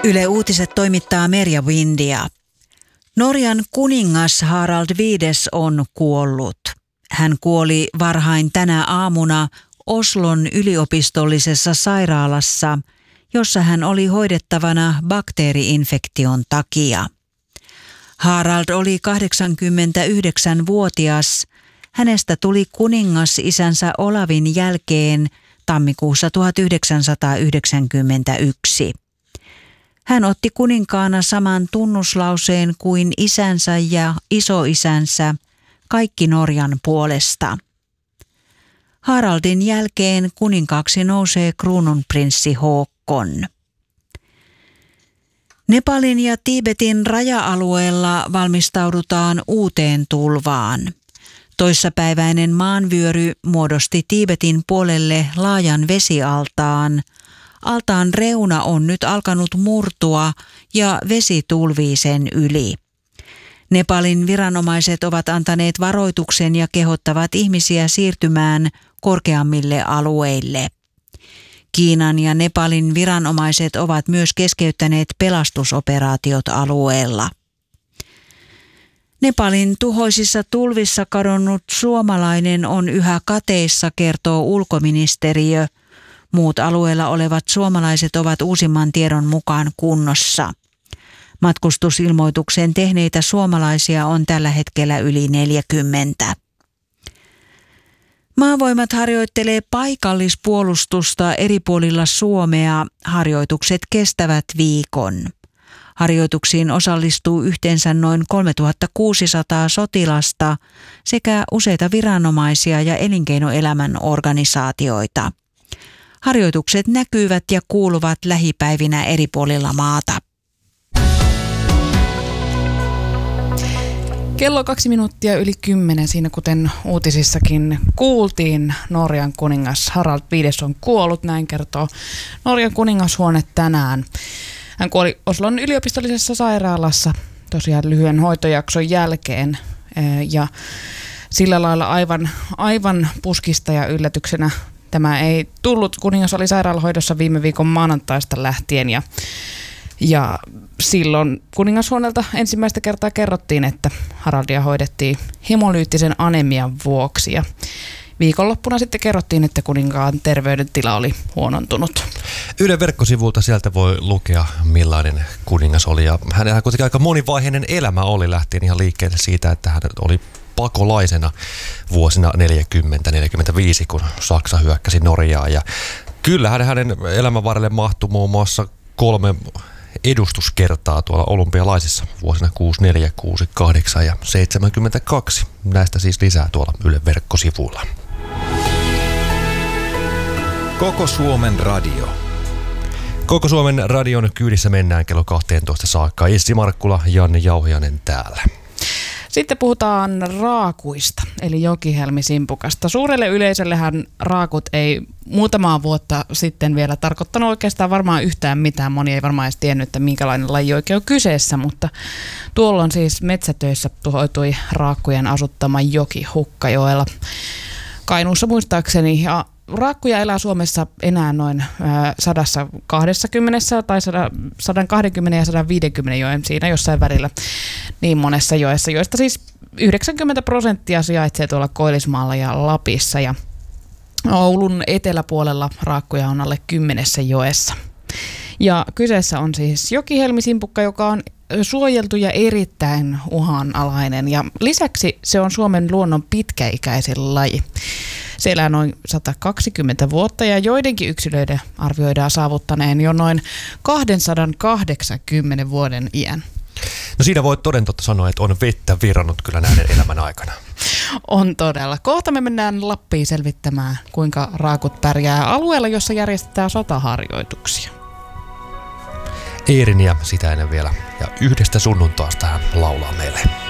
Yle Uutiset toimittaa Merja Windia. Norjan kuningas Harald V on kuollut. Hän kuoli varhain tänä aamuna Oslon yliopistollisessa sairaalassa, jossa hän oli hoidettavana bakteeriinfektion takia. Harald oli 89-vuotias. Hänestä tuli kuningas isänsä Olavin jälkeen tammikuussa 1991. Hän otti kuninkaana saman tunnuslauseen kuin isänsä ja isoisänsä, kaikki Norjan puolesta. Haraldin jälkeen kuninkaaksi nousee kruununprinssi Håkon. Nepalin ja Tiibetin raja-alueella valmistaudutaan uuteen tulvaan. Toissapäiväinen maanvyöry muodosti Tiibetin puolelle laajan vesialtaan. Altaan reuna on nyt alkanut murtua ja vesi tulvii sen yli. Nepalin viranomaiset ovat antaneet varoituksen ja kehottavat ihmisiä siirtymään korkeammille alueille. Kiinan ja Nepalin viranomaiset ovat myös keskeyttäneet pelastusoperaatiot alueella. Nepalin tuhoisissa tulvissa kadonnut suomalainen on yhä kateissa, kertoo ulkoministeriö. Muut alueella olevat suomalaiset ovat uusimman tiedon mukaan kunnossa. Matkustusilmoituksen tehneitä suomalaisia on tällä hetkellä yli 40. Maavoimat harjoittelee paikallispuolustusta eri puolilla Suomea. Harjoitukset kestävät viikon. Harjoituksiin osallistuu yhteensä noin 3600 sotilasta sekä useita viranomaisia ja elinkeinoelämän organisaatioita. Harjoitukset näkyvät ja kuuluvat lähipäivinä eri puolilla maata. Kello 2 minuuttia yli 10, siinä kuten uutisissakin kuultiin, Norjan kuningas Harald V on kuollut, näin kertoo Norjan kuningashuone tänään. Hän kuoli Oslon yliopistollisessa sairaalassa tosiaan lyhyen hoitojakson jälkeen ja sillä lailla aivan puskista ja yllätyksenä tämä ei tullut. Kuningas oli sairaalahoidossa viime viikon maanantaista lähtien ja silloin kuningashuoneelta ensimmäistä kertaa kerrottiin, että Haraldia hoidettiin hemolyyttisen anemian vuoksi ja viikonloppuna sitten kerrottiin, että kuninkaan terveydentila oli huonontunut. Ylen verkkosivulta sieltä voi lukea, millainen kuningas oli. Ja hänellä kuitenkin aika monivaiheinen elämä oli, lähtien ihan liikkeelle siitä, että hän oli pakolaisena vuosina 40-45, kun Saksa hyökkäsi Norjaa. Ja kyllä hänen elämän varrelle mahtui muun muassa 3 edustuskertaa tuolla olympialaisissa vuosina 64, 68 ja 72. Näistä siis lisää tuolla Ylen verkkosivuilla. Koko Suomen radio. Koko Suomen radion kyydissä mennään kello 12 saakka. Essi Markkula, Janne Jauhiainen täällä. Sitten puhutaan raakuista, eli jokihelmisimpukasta. Suurelle yleisöllehän raakut ei muutamaa vuotta sitten vielä tarkoittanut oikeastaan varmaan yhtään mitään. Moni ei varmaan edes tiennyt, että minkälainen laji oikein on kyseessä, mutta tuolloin siis metsätöissä tuhoitui raakkujen asuttama joki Hukkajoella Kainuussa muistaakseni. Ja raakkuja elää Suomessa enää noin 120 tai 120 ja 150 joen siinä jossain välillä niin monessa joessa, joista siis 90% sijaitsee tuolla Koillismaalla ja Lapissa ja Oulun eteläpuolella raakkuja on alle 10 joessa. Ja kyseessä on siis jokihelmisimpukka, joka on suojeltu ja erittäin uhanalainen ja lisäksi se on Suomen luonnon pitkäikäisin laji. Se elää noin 120 vuotta ja joidenkin yksilöiden arvioidaan saavuttaneen jo noin 280 vuoden iän. No siinä voi toden totta sanoa, että on vettä virrannut kyllä näiden elämän aikana. On todella. Kohta me mennään Lappiin selvittämään, kuinka raakut pärjää alueella, jossa järjestetään sotaharjoituksia. Eerin ja sitä ennen vielä. Ja yhdestä sunnuntaasta hän laulaa meille.